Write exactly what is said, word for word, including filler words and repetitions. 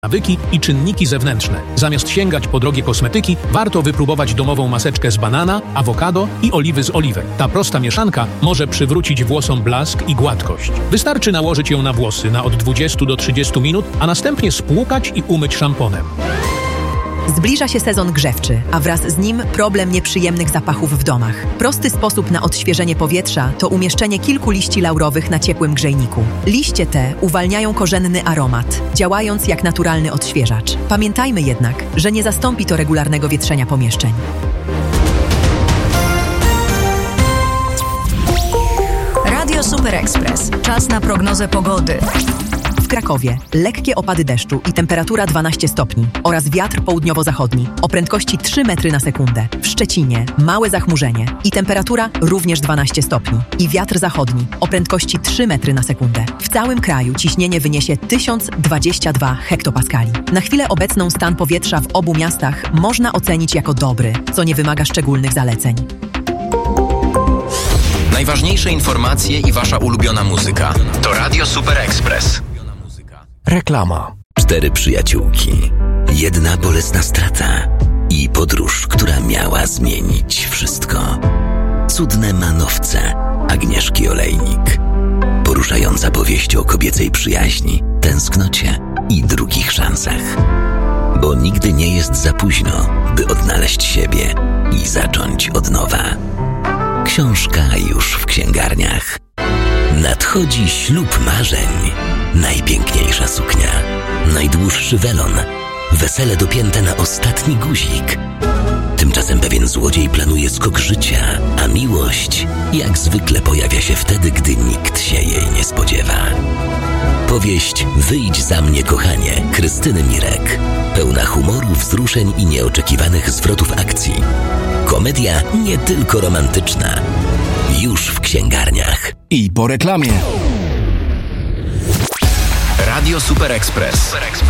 nawyki i czynniki zewnętrzne. Zamiast sięgać po drogie kosmetyki, warto wypróbować domową maseczkę z banana, awokado i oliwy z oliwek. Ta prosta mieszanka może przywrócić włosom blask i gładkość. Wystarczy nałożyć ją na włosy na od dwudziestu do trzydziestu minut, a następnie spłukać i umyć szamponem. Zbliża się sezon grzewczy, a wraz z nim problem nieprzyjemnych zapachów w domach. Prosty sposób na odświeżenie powietrza to umieszczenie kilku liści laurowych na ciepłym grzejniku. Liście te uwalniają korzenny aromat, działając jak naturalny odświeżacz. Pamiętajmy jednak, że nie zastąpi to regularnego wietrzenia pomieszczeń. Radio Super Express. Czas na prognozę pogody. W Krakowie lekkie opady deszczu i temperatura dwanaście stopni oraz wiatr południowo-zachodni o prędkości trzy metry na sekundę. W Szczecinie małe zachmurzenie i temperatura również dwanaście stopni i wiatr zachodni o prędkości trzy metry na sekundę. W całym kraju ciśnienie wyniesie tysiąc dwadzieścia dwa hektopaskali. Na chwilę obecną stan powietrza w obu miastach można ocenić jako dobry, co nie wymaga szczególnych zaleceń. Najważniejsze informacje i wasza ulubiona muzyka to Radio Super Express. Reklama. Cztery przyjaciółki, jedna bolesna strata i podróż, która miała zmienić wszystko. Cudne manowce Agnieszki Olejnik. Poruszająca powieść o kobiecej przyjaźni, tęsknocie i drugich szansach. Bo nigdy nie jest za późno, by odnaleźć siebie i zacząć od nowa. Książka już w księgarniach. Nadchodzi ślub marzeń. Najpiękniejsza suknia, najdłuższy welon, wesele dopięte na ostatni guzik. Tymczasem pewien złodziej planuje skok życia, a miłość jak zwykle pojawia się wtedy, gdy nikt się jej nie spodziewa. Powieść Wyjdź za mnie, kochanie, Krystyny Mirek. Pełna humoru, wzruszeń i nieoczekiwanych zwrotów akcji. Komedia nie tylko romantyczna. Już w księgarniach. I po reklamie. Radio Super Express.